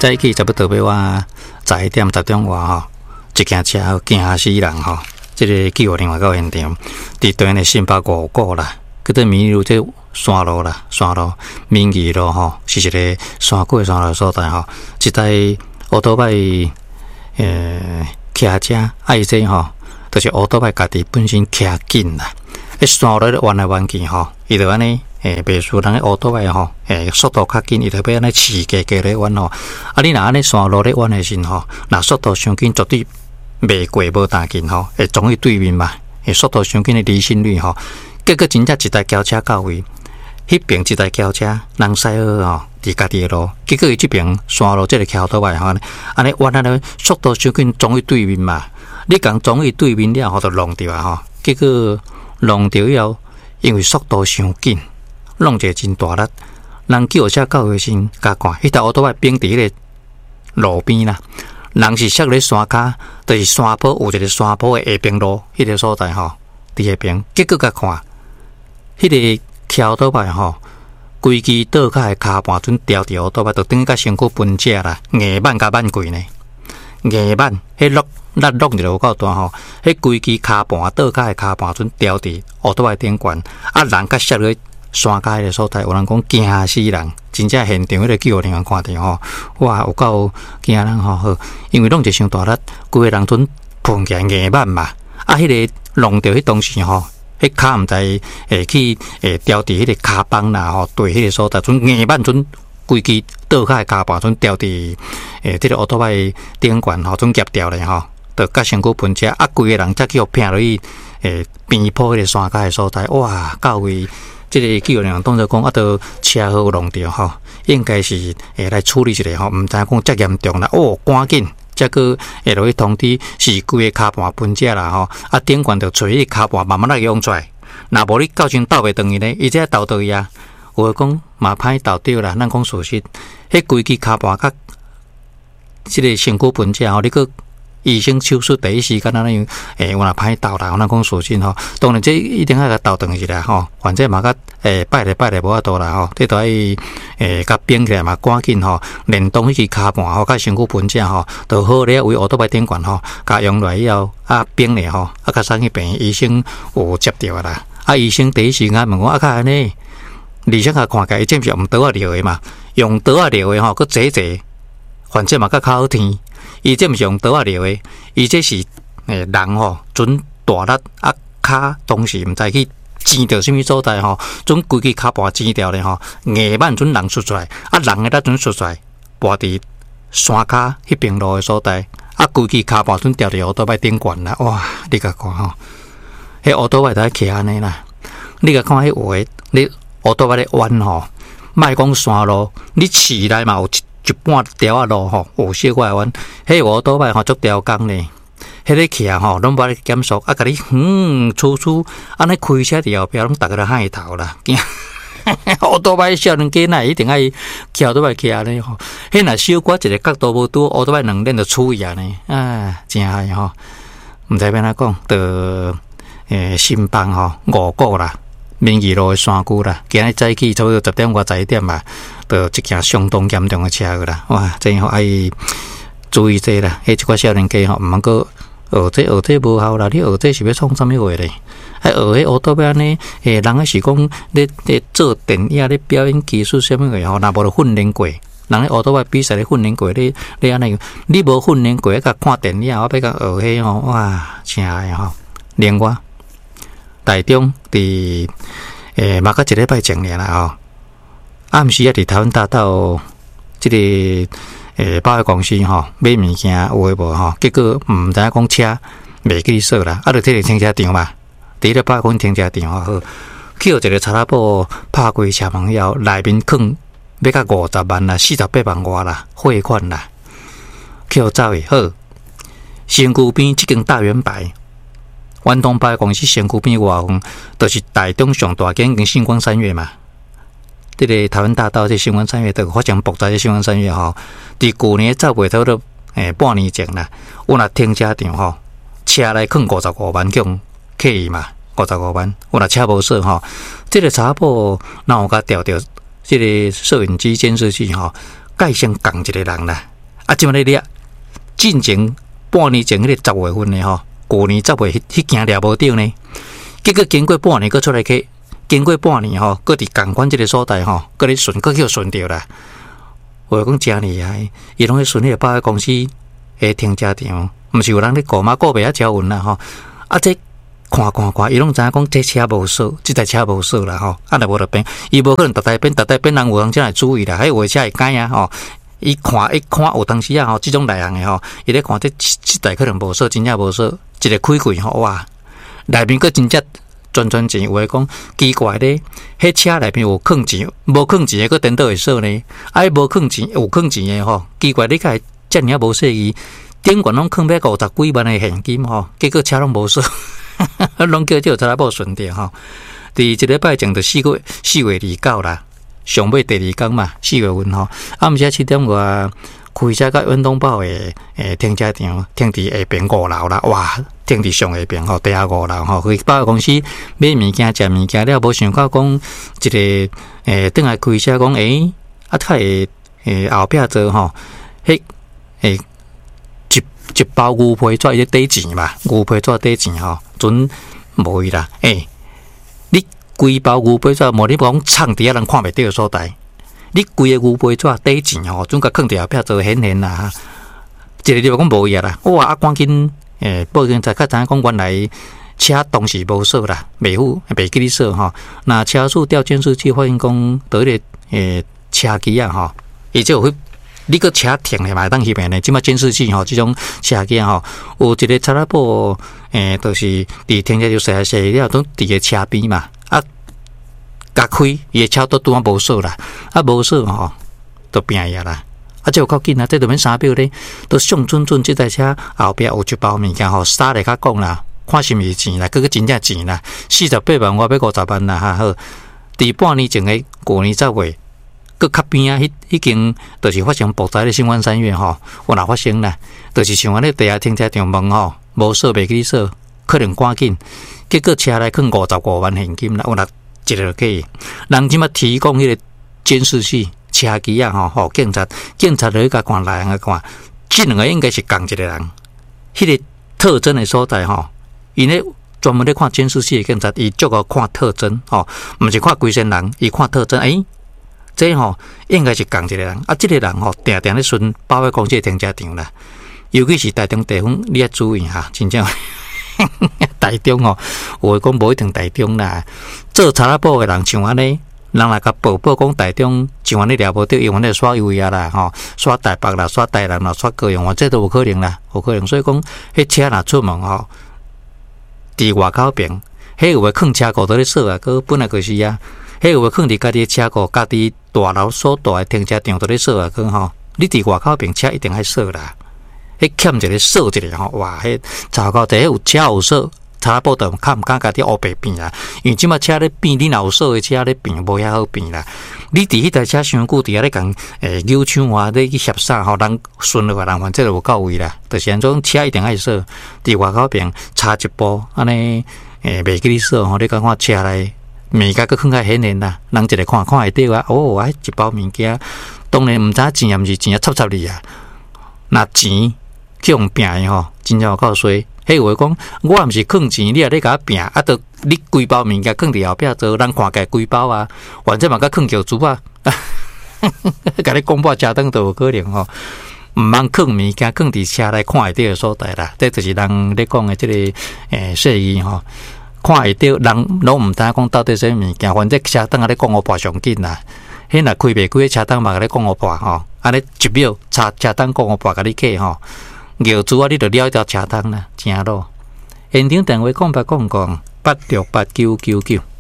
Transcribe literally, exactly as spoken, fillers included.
早起差不多要我十一点十点外吼，一架车惊死人吼！这个救护另外到现场，伫对面新北五股啦，叫做民路这山路啦，山路民义路吼，是一个山过山路所在吼。一台奥多拜呃骑车，啊伊这吼，就是奥多拜家己本身骑紧啦，迄山路咧弯来弯去吼，伊就安尼。诶，袂输人个奥多拜吼，诶，速度较紧，伊就要安尼刺加加咧弯吼。啊，你若安尼山路咧弯诶时吼，若速度伤紧，绝对袂过无大紧吼，会撞去对面嘛。诶，速度伤紧诶离心率吼，结果真正一台轿车到位，迄边一台轿车人驶好吼，伫家己诶路，结果伊即边山路即个桥倒来吼，安尼弯安尼速度伤紧撞去对面嘛。你讲撞去对面了，吼，就弄着啊吼，结果弄着以后，因为速度伤紧。弄一个真大力，人救护车到的时，甲看，迄台奥多拜冰伫迄个路边啦，人是摔咧山骹，就是山坡有一个山坡的下边路，迄、那个所在吼，伫下边，结果甲看，迄、那个桥倒摆吼，规支倒骹的骹盘准掉伫奥多拜，就等于甲身躯分解啦，硬板甲板贵呢，硬板，迄落力落就有够大吼，迄规支骹盘倒骹的骹盘准掉伫奥多拜顶悬，啊人甲摔落。山骹迄个所在，有人讲惊死人，真正现场迄个救护人员看到吼，哇，有够惊人吼！好，因为弄一伤大力，规个人准碰起来硬板嘛。啊，迄、那个弄着迄当时吼，迄骹毋知会去诶掉伫迄个骹帮啦吼，对迄个所在，准硬板准规支倒骹诶骹盘准掉伫诶即个奥多拜顶悬吼，准夹掉咧吼，就甲身躯分解，啊，规个人才去互拼落去诶边坡迄个山骹诶所在，哇，到位。这个救护人员当作讲啊，都车祸弄着吼，应该是会来处理一下吼，毋知讲遮严重啦，哦，赶紧，则个会落去通知是规个骹盘分解啦吼，啊，顶悬着找迄个骹盘慢慢来用出来，若无你到时斗袂断去呢，伊这斗倒去啊，有诶讲嘛歹斗着啦，咱讲事实，迄规支骹盘甲即个身躯分解吼，你个。医生手术第一时间安尼，诶，有若歹斗啦，有咱讲事实吼。当然，这一定要甲斗断去啦吼。反正嘛，甲诶拜咧拜咧无法度啦吼。这都爱诶甲编起来嘛，赶紧吼，连同迄支骹盘吼，甲身躯分解吼，都好咧为奥多拜顶悬吼，甲用来以后啊编咧吼，啊甲送去病院，医生有接到啦。啊，医生第一时间问我啊，甲安尼，而且甲看起来，伊这毋是用刀啊撩的嘛，用刀啊撩的吼，佮坐坐，反正嘛较较好听。伊这毋是用刀啊撩的，伊这是诶人吼，准大力啊骹当时毋知去挤到什么所在吼，准规支骹盘挤掉咧吼，硬板准人出出来，啊人诶才准出出来，跋伫山骹迄边路诶所在，啊规支骹盘准掉伫奥多拜顶悬啦，哇！你甲看吼，迄奥多拜在骑安尼啦，你甲看迄画，你奥多拜咧弯吼，莫讲山路，你市内嘛有一。一半条啊路吼，有小块弯，迄奥多拜吼足条工呢，迄个骑吼，拢无咧减速，啊，甲你嗯，处处安尼开车伫后壁，拢逐个都嗨头啦，惊！奥多拜少年家那一定爱骑奥多拜骑安尼吼，迄若小可一个角度无拄，奥多拜两链就处去安尼，啊，真嗨吼！毋知要安怎讲，着诶新邦吼五股啦。民义路的山区啦，今日早起差不多十点外十一点吧，就一件相当严重的车个啦，哇！真好爱注意这啦，迄一寡少年家吼，毋通个学这学这无效啦，你学这是要创啥物话咧？还学迄奥多拜安尼，诶，人个是讲咧咧做电影咧表演技术啥物话吼，若无就训练过，人咧奥多拜比赛咧训练过，你你安尼，你无训练过，甲看电影，我要甲学迄吼，哇，真爱吼，另外。台中伫诶，嘛甲一礼拜前年啦吼，暗时啊伫台湾大道即个诶百货公司吼买物件有诶无吼，结果毋知影讲车袂记锁啦，啊，就摕个停车场嘛，伫咧百货公司停车场好，去互一个查拉布拍开车门后，内面放要甲五十万啦，四十八万外啦，汇款啦，去互走诶好，身躯边即间大圆牌。远东百货公司身躯边外方，就是台中上大间跟星光三月嘛。这个台湾大道这星光三月，都发生爆炸的星光三月吼。伫去年十月头都诶半年前啦，我若停车场吼，车来放五十五万叫客意嘛，五十五万。我若车无锁吼，这个查甫若有甲调着这个摄影机监视器吼，改先讲一个人啦， 啊，即摆咧掠，进前半年前迄个十月份呢吼，旧年十月迄迄件掠无着呢，结果经过半年，佮出来去，经过半年吼，佮伫共款即个所在吼，佮咧顺，佮叫顺着啦。我讲真厉害，伊拢去顺迄个百货公司诶停车场，毋是有人咧顾嘛，顾袂遐招运啦吼。啊，这看看看，伊拢知影讲这车无锁，即台车无锁啦吼。啊，若无就变，伊无可能逐台变，逐台变人有人才来注意啦。迄话车会改啊吼。伊看，伊看有当时啊吼，即种内行诶吼，伊咧看这即台可能无锁，真正无锁，一个开柜吼，哇，内面佫真正转转钱，有诶讲奇怪咧，迄车内面有藏钱，无藏钱诶佫颠倒会锁呢？啊，无藏钱有藏钱诶吼，奇怪你甲遮尔啊无细意，顶悬拢藏要五十几万诶现金吼，结果车拢无锁，拢叫这查某顺着吼。第一礼拜前就四月四月二九啦。上尾第二天嘛，四月份吼，暗时七点外开车到远东堡诶诶停车场，停伫下边五楼啦，哇，停伫上下边吼，地下五楼吼，去百货公司买物件、食物件了，无想到讲一个诶，等来开车讲诶，啊，他诶诶后壁座吼，迄诶一一包牛皮纸伊咧抵钱嘛，牛皮纸抵钱吼，准无伊啦，诶，你。规包牛皮纸，无你讲藏伫啊，人看袂到所在。你规个牛皮纸底钱吼，总甲放伫后壁做显现啦。一个地方讲无伊啦，哇！啊，赶紧诶，报警才较知影讲原来车当时无锁啦，袂付袂记你锁吼。那车主调监视器发现讲，倒咧诶车机啊吼，伊就有你个车停下嘛，当翕面咧，即马监视器吼，即种车机吼，有一个查拉布诶，就是伫停车就踅踅了，都伫个车边嘛。啊，甲开，伊个车都拄啊无锁啦，啊无锁吼，都变呀啦。啊，这有够紧啊！这都免三秒咧，都上准准。这台车后壁有一包物件吼，杀来甲讲啦，看是毋是钱啦，佮佮真正钱啦，四十八万我要五十万啦，哈好。伫半年前诶，旧年十月，佮较边啊，迄已经就是发生爆炸咧，新湾三月吼，有哪发生啦？就是像安尼地下停车场门吼，无锁袂记锁，可能赶紧。结果车内放五十五万现金啦，有哪一个计？人即马提供迄个监视器车机啊，吼，吼警察，警察去甲看来人去看，即两个应该是同一个人。迄、那个特征的所在吼，因咧专门咧看监视器的警察，伊足个看特征吼，毋是看规身人，伊看特征。诶、欸，这吼应该是同一个人。啊，即、这个人吼，定定咧巡百货公司停车场啦，尤其是台中地方，你要注意哈，真正。台中哦，有诶讲无一定台中啦，做查拉布诶人像安尼，人来甲报报讲台中像安尼掠无着，因为咧耍优啊啦，吼，耍台北啦，耍台南啦，耍高雄，这都有可能啦，有可能。所以讲，迄车若出门吼，伫外口边，迄有诶放车库倒咧锁啊，佮本来就是啊，迄有诶放伫家己诶车库，家己大楼所大诶停车场倒咧锁啊，佮吼，你伫外口边车一定爱锁啦。迄欠一个锁一个吼，哇！迄糟糕，第一有车有锁，查甫都较毋敢家己乌白变啦。因为即马车咧变，你若有锁诶车咧变，无遐好变啦。你伫迄台车伤久，伫遐咧共诶扭枪话咧去协啥吼，人顺落来人反正就有够位啦。就是安种车一定爱锁，伫外口边插一步，安尼诶袂记你锁吼，你讲看车内物件佫更较显然啦。人一个看看会到啊，哦，啊一包物件，当然毋知钱也毋是钱啊，插插你啊，那钱。去用拼的吼，真正有够衰。迄有话讲，我毋是坑钱，你也咧甲我拼，啊，得你规包物件坑伫后壁做，人看起规包啊，反正嘛甲坑桥珠啊，甲你公布车灯都有可能吼。毋通坑物件坑伫车内看会到的所在啦，这就是人咧讲的即、这个诶细语吼，看会到人拢毋知影讲到底啥物件，反正车灯啊咧讲我跋上紧啦。迄若开袂开车灯嘛，甲你讲我跋吼，安尼一秒插车灯讲我跋甲你起吼。摇珠啊，你就了一条车灯啦，正路。现场电话空八空空八六八九九九。